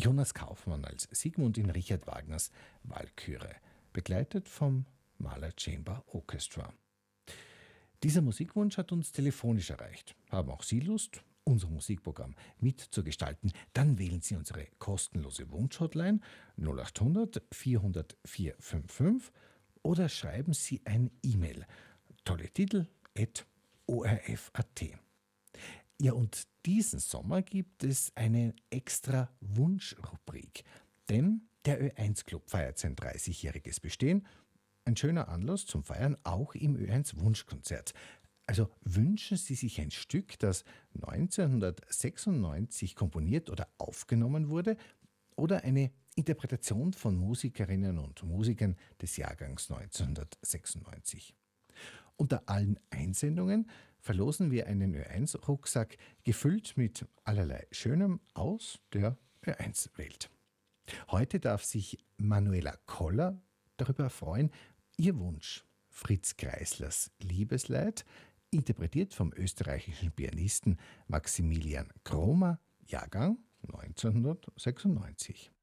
Jonas Kaufmann als Sigmund in Richard Wagners Walküre, begleitet vom Mahler Chamber Orchestra. Dieser Musikwunsch hat uns telefonisch erreicht. Haben auch Sie Lust, unser Musikprogramm mitzugestalten? Dann wählen Sie unsere kostenlose Wunschhotline 0800 400 455 oder schreiben Sie ein E-Mail. Tolle Titel @orf.at. Ja, und diesen Sommer gibt es eine extra Wunschrubrik, denn der Ö1 Club feiert sein 30-jähriges Bestehen. Ein schöner Anlass zum Feiern, auch im Ö1 Wunschkonzert. Also wünschen Sie sich ein Stück, das 1996 komponiert oder aufgenommen wurde, oder eine Interpretation von Musikerinnen und Musikern des Jahrgangs 1996. Unter allen Einsendungen verlosen wir einen Ö1-Rucksack, gefüllt mit allerlei Schönem aus der Ö1-Welt. Heute darf sich Manuela Koller darüber freuen, ihr Wunsch, Fritz Kreislers Liebesleid, interpretiert vom österreichischen Pianisten Maximilian Kromer, Jahrgang 1996.